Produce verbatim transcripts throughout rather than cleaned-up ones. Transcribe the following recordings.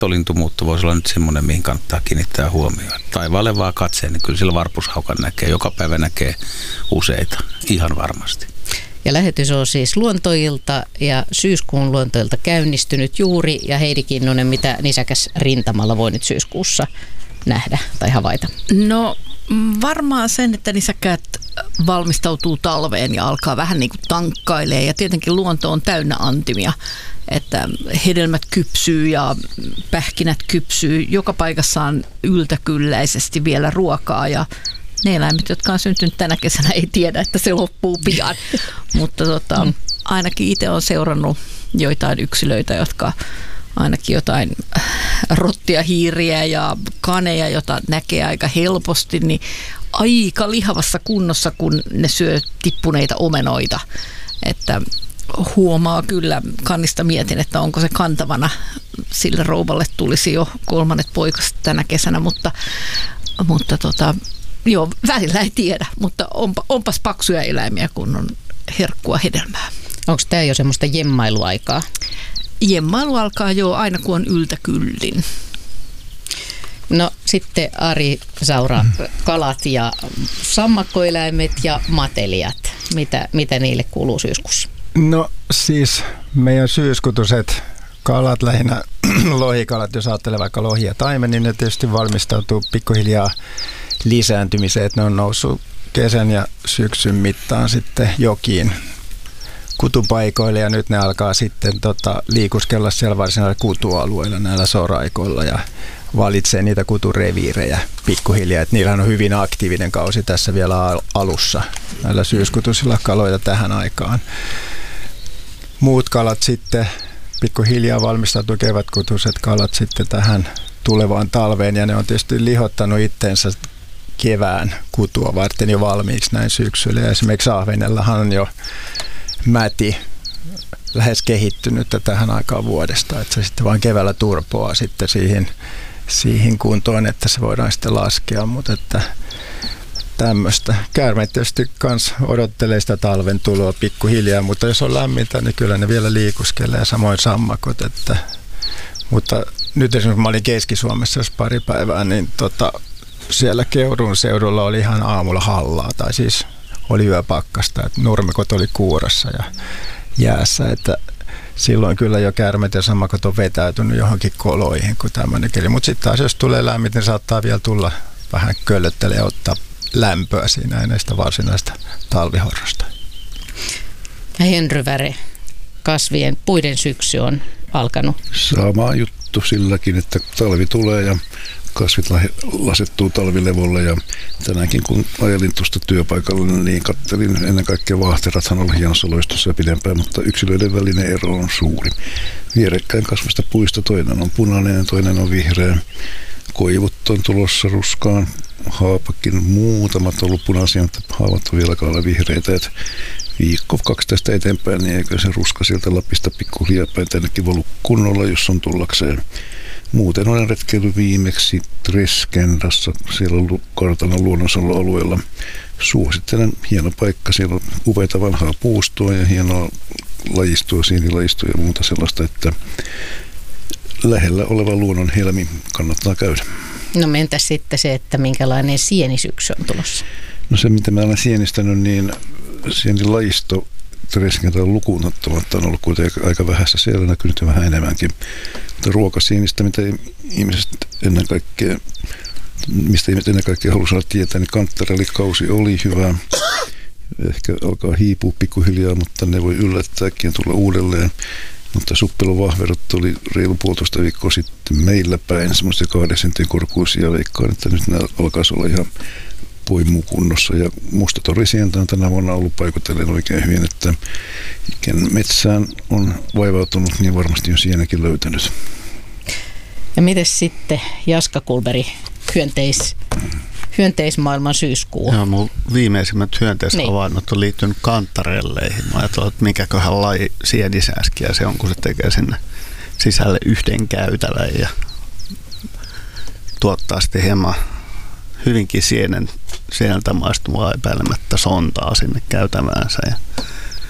Kattolintuumuutto voisi olla nyt semmoinen, mihin kannattaa kiinnittää huomioon. Taivaalle vaan katseen, niin kyllä sillä varpushaukan näkee. Joka päivä näkee useita, ihan varmasti. Ja lähetys on siis Luontoilta ja syyskuun Luontoilta käynnistynyt juuri. Ja Heidi Kinnunen, mitä nisäkäs rintamalla voi nyt syyskuussa nähdä tai havaita? No varmaan sen, että nisäkkäät valmistautuu talveen ja alkaa vähän niin kuin tankkailee. Ja tietenkin luonto on täynnä antimia, että hedelmät kypsyy ja pähkinät kypsyy. Joka paikassa on yltäkylläisesti vielä ruokaa ja ne eläimet, jotka on syntynyt tänä kesänä, ei tiedä, että se loppuu pian. Mutta tota, mm. ainakin itse olen seurannut joitain yksilöitä, jotka ainakin jotain rottia, hiiriä ja kaneja, jota näkee aika helposti, niin aika lihavassa kunnossa, kun ne syö tippuneita omenoita. Että huomaa kyllä, kannista mietin, että onko se kantavana. Sille rouvalle tulisi jo kolmannet poikaset tänä kesänä, mutta, mutta tota, joo, välillä ei tiedä, mutta onpa, onpas paksuja eläimiä, kun on herkkua hedelmää. Onko tämä jo semmoista jemmailuaikaa? Jemmailu alkaa jo aina, kun on yltäkyllin. No sitten Ari Saura, kalat ja sammakkoeläimet ja matelijat. Mitä, mitä niille kuuluu syyskuussa? No siis meidän syyskutuset kalat, lähinnä lohikalat, jos ajattelee vaikka lohi ja taimen, niin ne tietysti valmistautuu pikkuhiljaa lisääntymiseen, että ne on noussut kesän ja syksyn mittaan sitten jokiin kutupaikoille ja nyt ne alkaa sitten tota, liikuskella siellä varsinaisilla kutualueilla näillä soraikoilla ja valitsee niitä kutureviirejä pikkuhiljaa, että niillä on hyvin aktiivinen kausi tässä vielä alussa näillä syyskutusilla kaloja tähän aikaan. Muut kalat sitten pikkuhiljaa valmistautuu, kevätkutuset kalat sitten tähän tulevaan talveen ja ne on tietysti lihottanut itteensä kevään kutua varten jo valmiiksi näin syksyllä. Ja esimerkiksi ahvenellahan on jo mäti lähes kehittynyt tähän aikaan vuodesta, että se sitten vain keväällä turpoaa sitten siihen, siihen kuntoon, että se voidaan sitten laskea, mutta että tämmöistä. Käärmeet tietysti kans odottelee sitä talven tuloa pikkuhiljaa, mutta jos on lämmintä, niin kyllä ne vielä liikuskelee ja samoin sammakot, että, mutta nyt esimerkiksi mä olin Keski-Suomessa jos pari päivää, niin tota, siellä Keuruun seudulla oli ihan aamulla hallaa, tai siis oli yöpakkasta, että nurmikot oli kuurassa ja jäässä, että silloin kyllä jo käärmeet ja sammakot on vetäytynyt johonkin koloihin kuin tämmöinen keli. Mutta sitten taas jos tulee lämmin, niin saattaa vielä tulla vähän köllöttele ja ottaa lämpöä siinä näistä varsinaista talvihorrosta. Ja Henry Väre, kasvien puiden syksy on alkanut. Sama juttu silläkin, että talvi tulee ja kasvit lasettuu talvilevolle ja tänäänkin kun ajelin tuosta työpaikalla, niin kattelin ennen kaikkea vaahterathan oli hienossa loistossa ja pidempään, mutta yksilöiden välinen ero on suuri. Vierekkäin kasvista puista toinen on punainen ja toinen on vihreä. Koivut on tulossa ruskaan, haapakin muutamat on ollut punaisia, mutta haavat on vieläkään ole vihreitä. Et viikko kaksi tästä eteenpäin, niin eikö se ruska sieltä Lapista pikkuhiljaa päin tännekin voi kunnolla, jos on tullakseen. Muuten olen retkeillyt viimeksi Treskendassa, siellä on kartanon luonnonsuojelualueella. Suosittelen, hieno paikka, siellä on upeita vanhaa puustoa ja hienoa lajistoa, sienilajistoa ja muuta sellaista, että lähellä oleva luonnon helmi kannattaa käydä. No mentäs sitten se, että minkälainen sienisyksy on tulossa? No se, mitä mä olen sienistänyt, niin sienilajisto Treskendan lukuun ottamatta on ollut kuitenkin aika vähässä, siellä näkynyt vähän enemmänkin. Mutta ruokasienistä, mitä ihmiset ennen kaikkea, mistä ihmiset ennen kaikkea halusivat tietää, niin kanttarellikausi oli hyvä. Ehkä alkaa hiipua pikkuhiljaa, mutta ne voi yllättääkin ja tulla uudelleen. Mutta suppelovahverot oli reilu puolitoista viikkoa sitten meillä päin, semmoisia kahden sentin korkuisia, veikkaan, että nyt nämä alkaisi olla ihan poimukunnossa. Ja mustatorisientä on tänä vuonna ollut paikotellen oikein hyvin, että ken metsään on vaivautunut, niin varmasti on sienäkin löytänyt. Ja miten sitten Jaska Kulberi, hyönteis, hyönteismaailman syyskuu? Joo, mun viimeisimmät hyönteishavainnot niin on liittynyt kantarelleihin. Mä ajattelin, että mikäköhän laji sienisäskiä se on, kun se tekee sinne sisälle yhden käytävän ja tuottaa sitten hieman hyvinkin sienen, sieneltä maistuvaa epäilemättä sontaa sinne käytäväänsä. Ja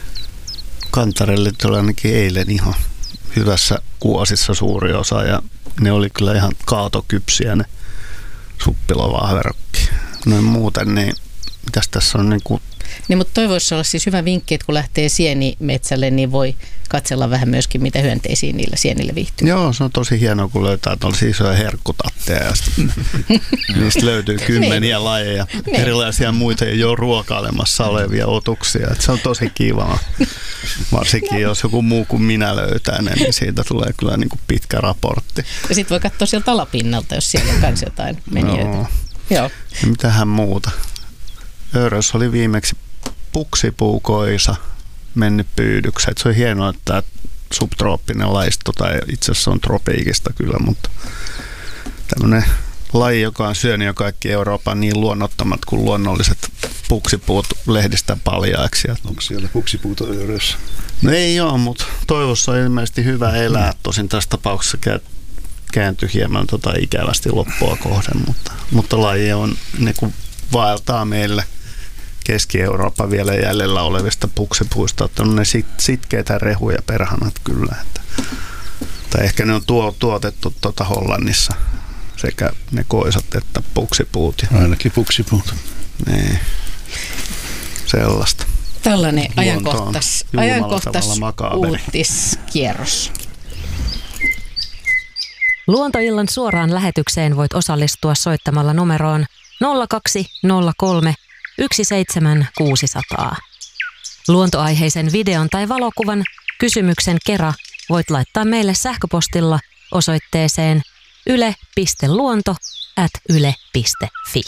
kantarellit oli ainakin eilen ihan hyvässä kuosissa suuri osa ja ne oli kyllä ihan kaatokypsiä ne suppilovahverokki. Noin muuten, niin mitäs tässä on niin kuin... Niin, mutta toi voisi olla siis hyvä vinkki, että kun lähtee sienimetsälle, niin voi katsella vähän myöskin, mitä hyönteisiä niillä sienillä viihtyy. Joo, se on tosi hienoa, kun löytää tuollaisia isoja herkkutatteja ja niistä löytyy kymmeniä lajeja, erilaisia muita jo ruokailemassa olevia otuksia. Et se on tosi kiva. Varsinkin no. jos joku muu kuin minä löytää ne, niin siitä tulee kyllä niin kuin pitkä raportti. Ja sitten voi katsoa sieltä alapinnalta, jos siellä on myös jotain menijöitä. No. Joo. Ja mitähän muuta? Örös oli viimeksi puksipuukoisa mennyt pyydykseen. Se on hienoa, että tämä subtrooppinen laisto, tai itse asiassa on tropiikista kyllä, mutta tämmöinen laji, joka on syönyt jo kaikki Euroopan niin luonnottomat kuin luonnolliset puksipuut lehdistä paljaaksi. Onko siellä puksipuuta Örössä? No ei ole, mutta toivossa on ilmeisesti hyvä elää. Tosin tässä tapauksessa kääntyi hieman tota ikävästi loppua kohden, mutta, mutta laji on niin kuin vaeltaa meille Keski-Euroopan vielä jäljellä olevista puksipuista, että on ne sit, sitkeitä rehuja perhanat kyllä. Että, tai ehkä ne on tuo, tuotettu tuota Hollannissa, sekä ne koisat että puksipuut. Ainakin puksipuut. Niin, sellaista. Tällainen ajankohtais, ajankohtais uutiskierros. Luontoillan suoraan lähetykseen voit osallistua soittamalla numeroon nolla kaksi nolla kolme yksi seitsemän kuusi nolla nolla. Luontoaiheisen videon tai valokuvan kysymyksen kera voit laittaa meille sähköpostilla osoitteeseen yle piste luonto ät yle piste fi.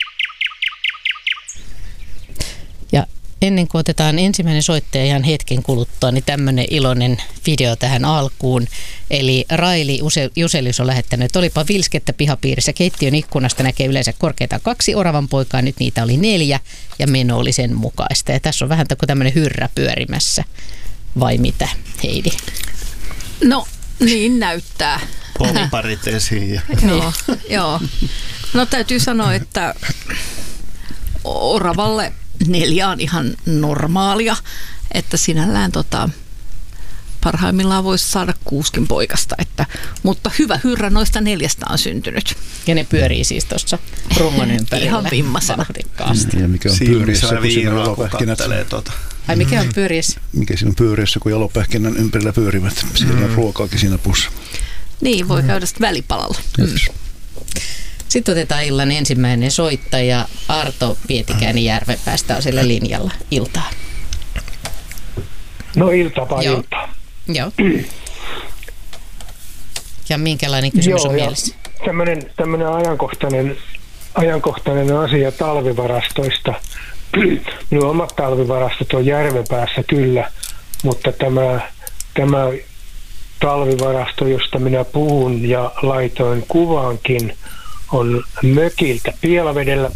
Ja ennen kuin otetaan ensimmäinen soittaja ihan hetken kuluttua, niin tämmöinen iloinen video tähän alkuun. Eli Raili Juselius on lähettänyt, että olipa vilskettä pihapiirissä. Keittiön ikkunasta näkee yleensä korkeintaan kaksi oravan poikaa, nyt niitä oli neljä ja meno oli sen mukaista. Ja tässä on vähän kuin tämmöinen hyrrä pyörimässä. Vai mitä, Heidi? No, niin näyttää. Poliparit esiin. Joo, joo. No täytyy sanoa, että oravalle neljä on ihan normaalia, että sinällään tota, parhaimmillaan voisi saada kuuskin poikasta, että, mutta hyvä hyrrä noista neljästä on syntynyt. Ja ne pyörii siis tuossa rungon ympärillä. Ihan vimmasena. Ja mikä on pyöriessä, kun siinä on jalopähkinät. Tuota. Ai mikä on pyöriessä? Mikä siinä on pyöriessä, kun jalopähkinän ympärillä pyörivät. Siellä mm. on ruokaakin siinä pussa. Niin, voi käydä sitten välipalalla. Mm. Sitten otetaan illan ensimmäinen soittaja. Arto Pietikäinen Järvenpäästä on siellä linjalla. Iltaa. No iltapa Joo. iltaa. Joo. Ja minkälainen kysymys Joo, on mielessä? Tämmöinen, tämmöinen ajankohtainen, ajankohtainen asia talvivarastoista. Minun omat talvivarastot on Järvenpäässä kyllä, mutta tämä, tämä talvivarasto, josta minä puhun ja laitoin kuvaankin, on mökiltä Pielavedellä.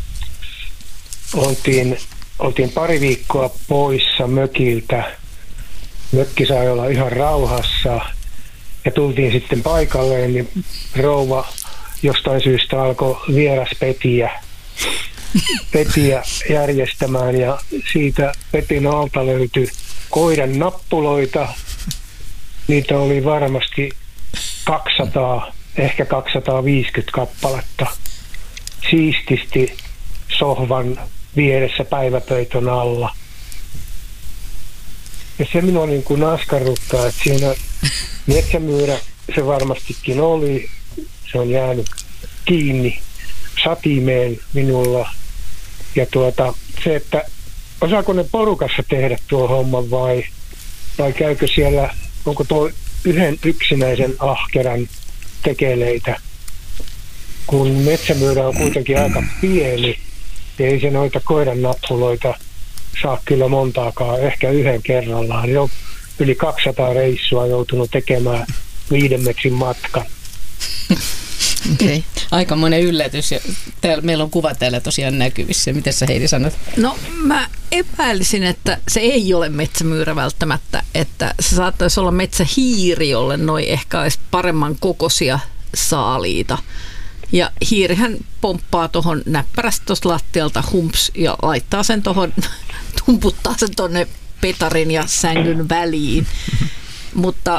Oltiin, oltiin pari viikkoa poissa mökiltä. Mökki sai olla ihan rauhassa ja tultiin sitten paikalleen, niin rouva jostain syystä alkoi vieraspetiä petiä järjestämään ja siitä petin alta löytyi koiran nappuloita. Niitä oli varmasti kaksisataa, ehkä kaksisataaviisikymmentä kappaletta siististi sohvan vieressä päiväpöytön alla. Ja se minua niin kuin askarruttaa, että siinä metsämyyrä se varmastikin oli, se on jäänyt kiinni satimeen minulla. Ja tuota, se, että osaako ne porukassa tehdä tuo homman vai, vai käykö siellä, onko tuo yhden yksinäisen ahkeran tekeleitä, kun metsämyyrä on kuitenkin aika pieni, niin ei se noita koiran nappuloita saa kyllä montaakaan, ehkä yhden kerrallaan. Ne on yli kaksisataa reissua joutunut tekemään viiden metrin matkan. Okay. Aikamoinen yllätys. Ja täällä, meillä on kuva täällä tosiaan näkyvissä. Miten sä Heidi sanot? No mä epäilisin, että se ei ole metsämyyrä välttämättä, että se saattaisi olla metsähiiri, jolle noi ehkä olisi paremman kokoisia saaliita. Ja hiirihän pomppaa tuohon näppärästi tuosta lattialta humps ja laittaa sen tuohon, tumputtaa sen tuonne petarin ja sängyn väliin. Mutta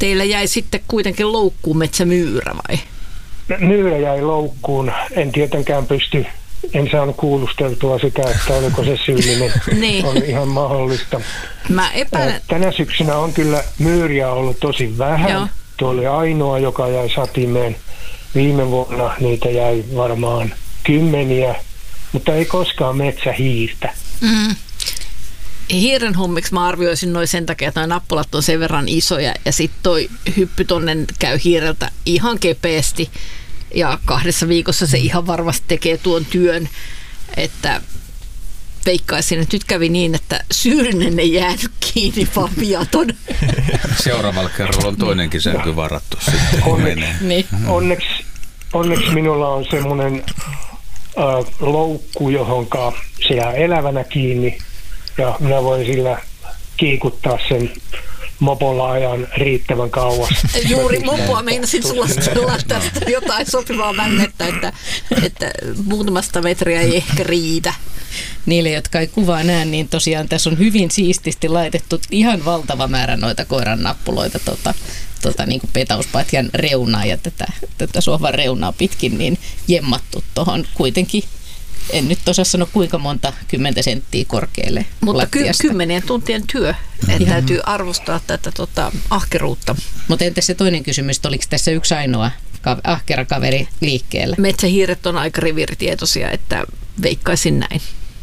teillä jäi sitten kuitenkin loukkuun metsämyyrä vai? Myyrä jäi loukkuun. En tietenkään pysty, en saanut kuulusteltua sitä, että oliko se syyllinen. Niin. On ihan mahdollista. Mä epäilen. Tänä syksynä on kyllä myyriä ollut tosi vähän. Joo. Tuo oli ainoa, joka jäi satimeen. Viime vuonna niitä jäi varmaan kymmeniä, mutta ei koskaan metsähiirtä. Mm. Hiiren hommiksi mä arvioisin noin sen takia, että noin nappulat on sen verran isoja ja sitten toi hyppy tonne käy hiireltä ihan kepeästi ja kahdessa viikossa se ihan varmasti tekee tuon työn, että veikkaisin, että nyt kävi niin, että syyllinen ei jäänyt kiinni, vaan viaton. Seuraavalla kerralla on toinenkin sänky varattu sitten, kun menee. Niin. Onneksi, onneksi minulla on semmoinen äh, loukku, johonka se jää elävänä kiinni ja minä voin sillä kiikuttaa sen mopolla ajan riittävän kauas. Juuri mopoa meinasin sulla sulla tästä jotain sopivaa vännettä, että, että muutamasta metriä ei ehkä riitä. Niille, jotka ei kuvaa näe, niin tosiaan tässä on hyvin siististi laitettu ihan valtava määrä noita koiran nappuloita tota, tota, niin kuin petauspatjan reunaa ja tätä, tätä sohvan reunaa pitkin niin jemmattu tuohon kuitenkin. En nyt osaa sanoa kuinka monta kymmentä senttiä korkealle Mutta ky- lattiasta. kymmenien tuntien työ, että täytyy arvostaa tätä tota, ahkeruutta. Mutta entäs se toinen kysymys, että oliko tässä yksi ainoa ka- ahkera kaveri liikkeellä? Metsähiiret on aika riviritietoisia, että veikkaisin näin.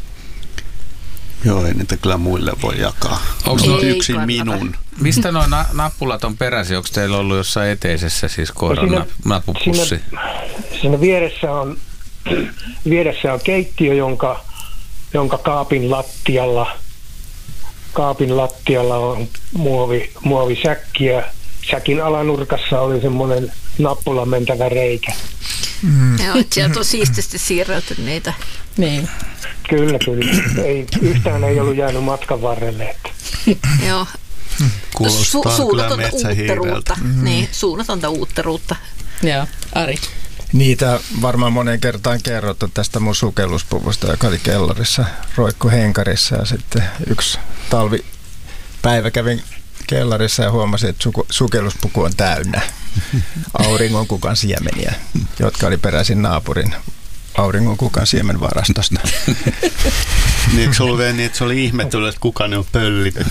Joo, ei niitä kyllä muille voi jakaa. Onko Ei yksin kannata. minun? Mistä nuo na- nappulat on peräisin? Onko teillä ollut jossain eteisessä siis koiran Siinä- nap- nappupussi? Siinä, siinä vieressä on vieressä on keittiö, jonka, jonka kaapin lattialla kaapin lattialla on muovi, muovisäkki ja säkin alanurkassa oli semmoinen nappulan mentävä reikä. Mm. Joo, että sieltä on siististi siirrelty niitä. Niin. Kyllä, kyllä. Ei, yhtään ei ollut jäänyt matkan varrelle. Että. Joo. Kuulostaa kyllä suunnatonta metsähiireltä. uutteruutta. Mm-hmm. Niin, suunnatonta uutteruutta. Joo, Ari. Niitä varmaan moneen kertaan kerrottu tästä mun sukelluspuvusta, joka oli kellarissa, roikku henkarissa ja sitten yksi talvipäivä kävin kellarissa ja huomasin, että suku, sukelluspuku on täynnä auringonkukan siemeniä, jotka oli peräisin naapurin auringonkukan siemenvarastosta. Niin, eikö se ollut vielä niin, että se oli ihmetellyt, että kuka ne on pöllinyt?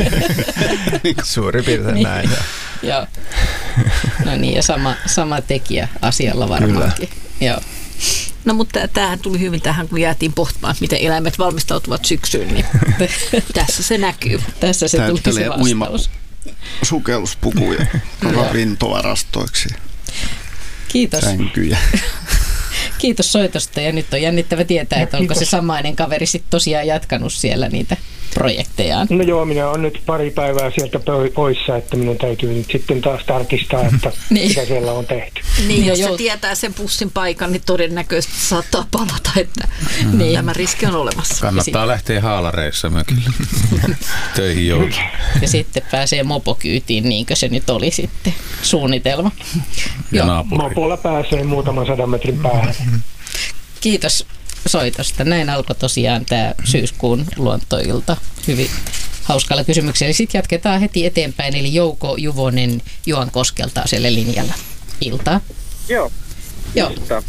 Suurin piirtein Niin. näin. Joo. No niin, ja sama, sama tekijä asialla varmaankin. Joo. No mutta tämähän tuli hyvin tähän, kun jäätiin pohtimaan, miten eläimet valmistautuvat syksyyn, niin tässä se näkyy. Tässä se tuli se Täyttelee uima vastaus. sukelluspukuja ravintovarastoiksi, Kiitos. sänkyjä. Kiitos soitosta ja nyt on jännittävä tietää, että onko se samainen kaveri sitten tosiaan jatkanut siellä niitä projektejaan. No joo, minä olen nyt pari päivää sieltä poissa, että minun täytyy nyt sitten taas tarkistaa, että Niin. mitä siellä on tehty. Niin, Ja jos se jout- tietää sen pussin paikan, niin todennäköisesti saattaa palata, että Niin. tämä riski on olemassa. Kannattaa lähteä haalareissa mökille töihin jouluun. Ja sitten pääsee mopokyytiin, niinkö se nyt oli sitten suunnitelma. Ja Joo. naapuri. Mopolla pääsee muutaman sadan metrin päähän. Kiitos soitosta. Näin alkoi tosiaan tämä syyskuun luontoilta hyvin hauskalla kysymyksellä. Sitten jatketaan heti eteenpäin, eli Jouko Juvonen Juankoskelta on siellä linjalla. Iltaa. Joo. Joo. Iltaa.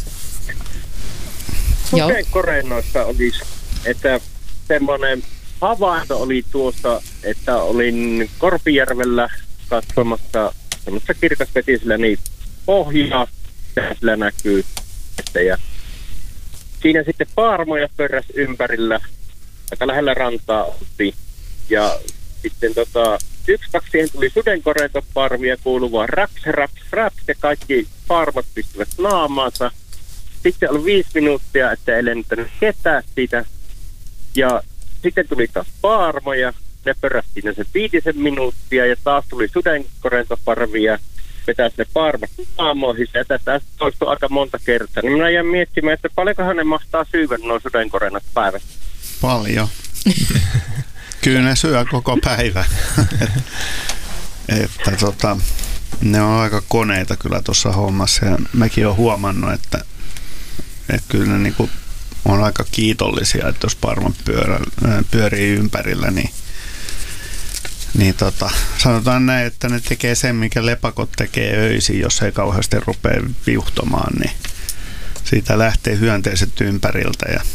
Joo. Sudenkorennoissa olisi, että semmoinen havainto oli tuossa, että olin Korpijärvellä katsomassa semmoista kirkasvetisellä niin pohjaa, ja sillä näkyy. Ja siinä sitten paarmoja pörräs ympärillä, aika lähellä rantaa oltiin. Ja sitten tota, yksi, kaksi siihen tuli sudenkorentoparvia kuuluvaa raps, raps, raps, ja kaikki paarmot pistivät naamaansa. Sitten oli viisi minuuttia, että ei lentänyt ketään siitä. Ja sitten tuli taas paarmoja, ne pörräsi siinä sen viitisen minuuttia, ja taas tuli sudenkorentoparvia, vetäisi ne paarmat naamoihin, ja tätä toistui aika monta kertaa. Niin minä jäin miettimään, että paljonkohan ne mahtaa syyvän nuo sudenkorennat päivässä. Paljon. Kyllä ne syö koko päivä. että tota, ne on aika koneita kyllä tuossa hommassa, ja mäkin olen huomannut, että, että kyllä ne niinku on aika kiitollisia, että jos parmat pyörä, pyörii ympärillä, niin Niin tota, sanotaan näin, että ne tekee sen, mikä lepakot tekee öisin, jos ei kauheasti rupea viuhtomaan, niin siitä lähtee hyönteiset ympäriltä. Ja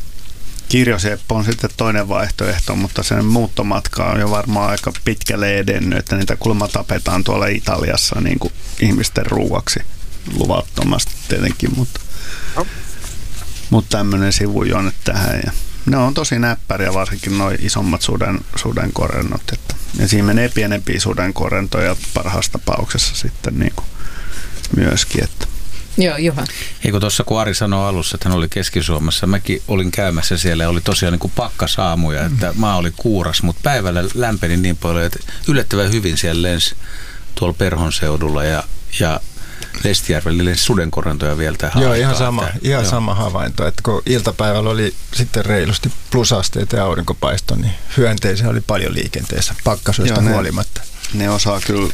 kirjoseppo on sitten toinen vaihtoehto, mutta sen muuttomatka on jo varmaan aika pitkälle edennyt, että niitä kuulemma tapetaan tuolla Italiassa niin kuin ihmisten ruuaksi luvattomasti tietenkin, mutta, no. mutta tämmöinen sivujuone tähän. Ja ne on tosi näppäriä, varsinkin nuo isommat suden, sudenkorennot. Että, ja siinä menee pienempiä sudenkorentoja parhaassa tapauksessa sitten niin kuin myöskin. Että. Joo, Juha. Eikö tuossa kun Ari sanoi alussa, että hän oli Keski-Suomessa, mäkin olin käymässä siellä ja oli tosiaan niin kuin pakkasaamuja, että maa oli kuuras, mutta päivällä lämpeni niin paljon, että yllättävän hyvin siellä lensi tuolla Perhon seudulla ja, ja Lestijärvellä lensi sudenkorentoja vielä tähän. Joo, aikaan, ihan sama, että, ihan joo. sama havainto, että kun iltapäivällä oli sitten reilusti plusasteita ja aurinkopaisto, niin hyönteisiä oli paljon liikenteessä pakkasuista huolimatta. Ne osaa kyllä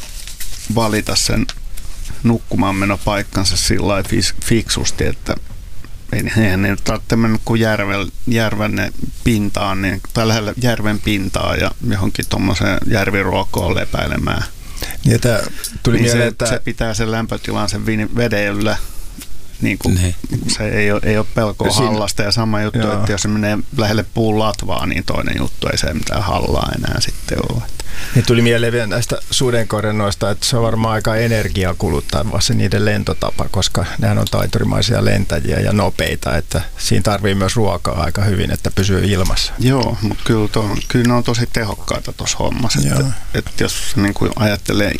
valita sen nukkumaan menopaikkansa sillä lailla fiksusti, että eihän ne tarvitse mennä kuin järven, järven pintaan, niin, tai lähellä järven pintaa ja johonkin tuommoiseen järviruokoon lepäilemään. Niin, tuli niin mieleen, se, että se pitää sen lämpötilan sen veden yllä. Niin kuin, se ei ole, ei ole pelkoa Siinä, hallasta ja sama juttu, joo. Että jos se menee lähelle puun latvaa, niin toinen juttu ei se mitään hallaa enää sitten ole. Niin tuli mieleen vielä näistä sudenkorennoista, että se on varmaan aika energiaa kuluttava se niiden lentotapa, koska nehän on taiturimaisia lentäjiä ja nopeita, että siinä tarvii myös ruokaa aika hyvin, että pysyy ilmassa. Joo, mutta kyllä, to, kyllä ne on tosi tehokkaita tuossa hommassa, että, että jos niin kuin ajattelee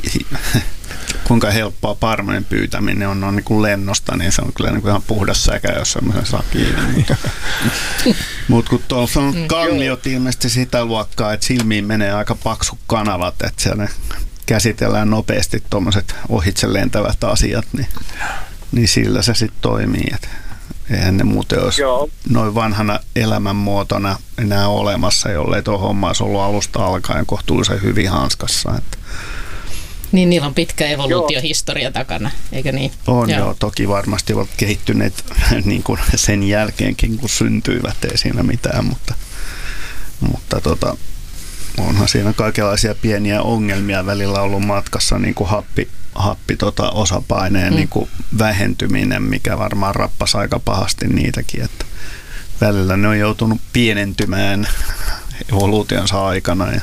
kuinka helppoa parmojen pyytäminen on, on niin kuin lennosta, niin se on kyllä niin kuin ihan puhdas säkä, jos semmoisen saa kiinni. Mutta kun tuossa on mm, kangliot ilmeisesti sitä luokkaa, että silmiin menee aika paksu kanavat, että siellä käsitellään nopeasti tuommoiset ohitse lentävät asiat, niin, niin sillä se sitten toimii. Et eihän ne muuten olisi Joo. noin vanhana elämänmuotona enää olemassa, jollei tuo homma olisi ollut alusta alkaen kohtuullisen hyvin hanskassa. Että niin niillä on pitkä evoluutiohistoria joo. takana, eikö niin? On joo, joo toki varmasti ovat kehittyneet niin kuin sen jälkeenkin, kun syntyivät, ei siinä mitään, mutta, mutta tota, onhan siinä kaikenlaisia pieniä ongelmia välillä ollut matkassa, niin kuin happi, happi tota, osapaineen mm. niin kuin vähentyminen, mikä varmaan rappasi aika pahasti niitäkin, että välillä ne on joutunut pienentymään evoluutionsa aikana ja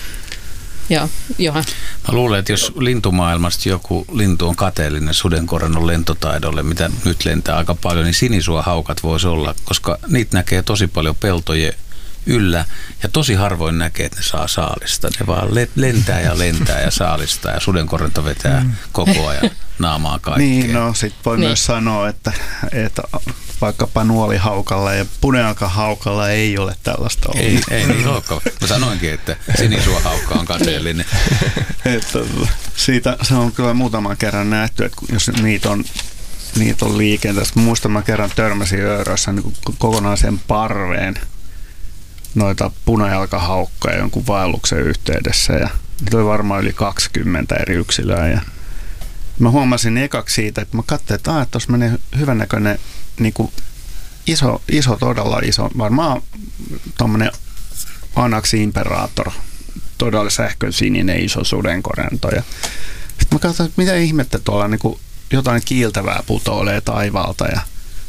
Joo, Johan. Mä luulen, että jos lintumaailmasta joku lintu on kateellinen sudenkorennon lentotaidolle, mitä nyt lentää aika paljon, niin sinisuohaukat voisi olla, koska niitä näkee tosi paljon peltojen yllä ja tosi harvoin näkee, että ne saa saalista. Ne vaan lentää ja lentää ja saalistaa ja sudenkorento vetää mm. koko ajan naamaa kaikkea. Niin, no sit voi niin. myös sanoa, että, että vaikkapa nuolihaukalla ja punealkahaukalla ei ole tällaista ollut. Ei, ei niin olekaan. Mä sanoinkin, että sinisuohaukka on kateellinen. että siitä se on kyllä muutaman kerran nähty, että jos niitä on, niitä on liikenteessä. Muistan, mä kerran törmäsin Öörössä niin kokonaisen parveen noita punajalkahaukkoja jonkun vaelluksen yhteydessä ja niitä oli varmaan yli kaksikymmentä eri yksilöä ja mä huomasin ekaksi siitä, että mä katsoin, että aah, tuossa menee hyvännäköinen niin kuin iso, iso, todella iso, varmaan tommonen Anaxi imperator, todella sähkön sininen iso sudenkorento ja sitten mä katsoin, että mitä ihmettä tuolla niin kuin jotain kiiltävää putoilee taivaalta ja,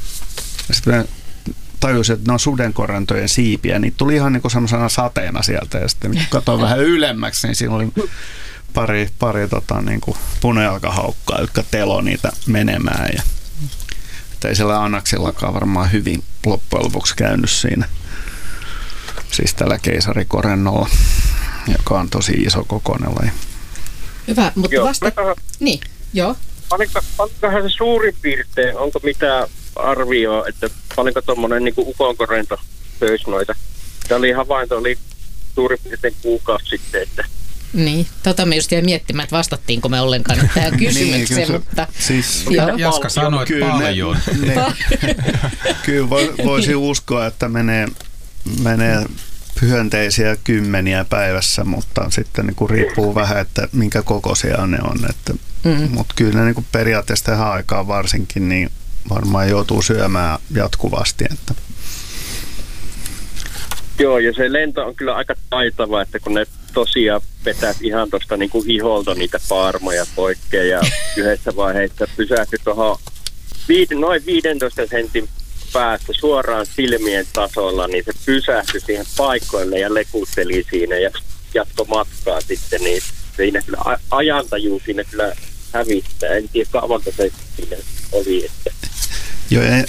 ja sitten tajusin, että ne on sudenkorentojen siipiä, niin tuli ihan niin kuin semmoisena sateena sieltä ja sitten kun katsoin vähän ylemmäksi, niin siinä oli pari, pari tota, niin kuin punajalkahaukkaa, jotka telo niitä menemään ja että ei siellä Anaxillakaan varmaan hyvin loppujen lopuksi käynyt siinä, siis tällä keisarikorennolla, joka on tosi iso kokoinen laji. Hyvä, mutta joo, vasta... Vähän, niin, joo. Paljonkohan se suurin piirtein, onko mitään arvioa, että paljonko tuommoinen niin kuin ukonkorento pöisi noita? Tämä oli havainto, oli suurin piirtein kuukausi sitten, että niin, tota me just jäin miettimään, että vastattiinko me ollenkaan tähän kysymykseen, niin, mutta siis, Jaska sanoi, että paljon. Ne, ne, kyllä voisi uskoa, että menee, menee hyönteisiä kymmeniä päivässä, mutta sitten niin kuin riippuu vähän, että minkä kokoisia ne on. Että, mm. Mutta kyllä ne niin kuin periaatteessa tähän aikaan varsinkin niin varmaan joutuu syömään jatkuvasti. Että. Joo, ja se lento on kyllä aika taitava, että kun ne tosiaan vetäisi ihan tuosta niinku iholta niitä paarmoja poikkeen ja yhdessä vaiheessa pysähtyi tuohon viid- noin viidentoista sentin päästä suoraan silmien tasolla, niin se pysähtyi siihen paikoille ja lekutteli siinä ja jatkoi matkaa sitten, niin siinä kyllä a- ajantaju siinä kyllä hävittää. En tiedä kauanko se siinä oli. Että. Joo, en,